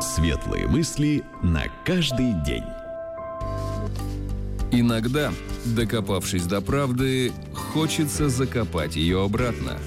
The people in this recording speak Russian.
Светлые мысли на каждый день. Иногда, докопавшись до правды, хочется закопать ее обратно.